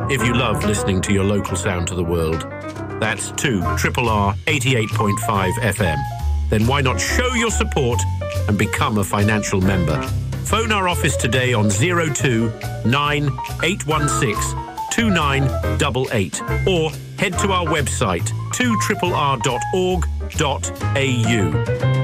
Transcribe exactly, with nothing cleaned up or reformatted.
if you love listening to your local sound to the world. That's two R R R eighty-eight point five F M. Then why not show your support and become a financial member? Phone our office today on zero two nine eight one six two nine eight eight or head to our website two R R R dot org dot A U.